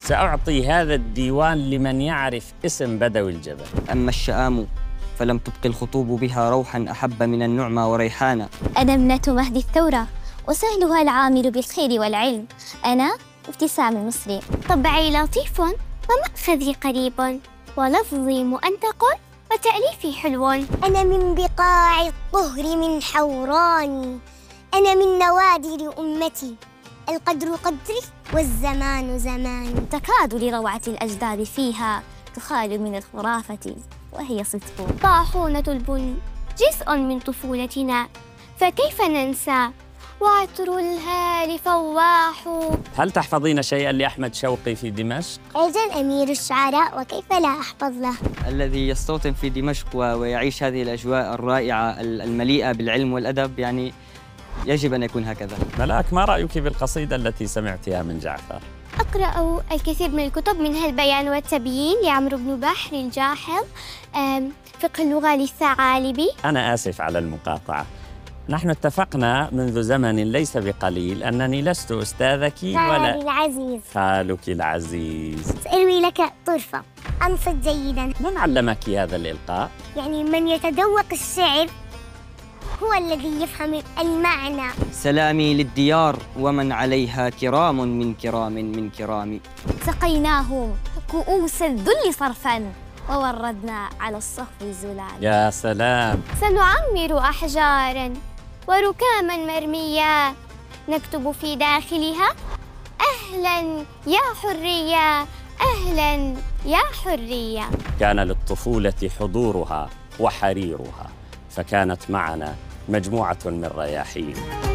سأعطي هذا الديوان لمن يعرف اسم بدوي الجبل. أما الشآم فلم تبق الخطوب بها روحا أحب من النعمى وريحانا. أنا ابنة مهدي الثورة وسهلها العامل بالخير والعلم. أنا ابتسام المصري، طبعي لطيف ومأخذي قريب، ولفظي مؤنتق وتأليفي حلو. أنا من بقاع الطهر من حوراني، أنا من نوادر أمتي، القدر قدري والزمان زماني. تكاد لروعة الأجداد فيها تخال من الخرافة وهي صدق. طاحونة البن جزء من طفولتنا فكيف ننسى، وعطر الهال فواح. هل تحفظين شيئاً لأحمد شوقي في دمشق؟ أجل أمير الشعراء وكيف لا أحفظ له. الذي يستوطن في دمشق ويعيش هذه الأجواء الرائعة المليئة بالعلم والأدب، يعني يجب أن يكون هكذا. ملاك، ما رأيك بالقصيدة التي سمعتها من جعفر؟ أقرأ الكثير من الكتب، منها البيان والتبيين لعمرو بن بحر الجاحظ، فقه اللغة للثعالبي. أنا آسف على المقاطعة، نحن اتفقنا منذ زمن ليس بقليل أنني لست أستاذك ولا العزيز خالك العزيز. سأروي لك طرفة. أنصت جيداً. من علمك هذا الإلقاء؟ يعني من يتذوق الشعر هو الذي يفهم المعنى. سلامي للديار ومن عليها كرام من كرام من كرام. سقيناهم كؤوس الذل صرفاً ووردنا على الصخر الزلال. يا سلام. سنعمر أحجاراً وركاما مرمية نكتب في داخلها أهلاً يا حرية، أهلاً يا حرية. كان للطفولة حضورها وحريرها، فكانت معنا مجموعة من رياحين.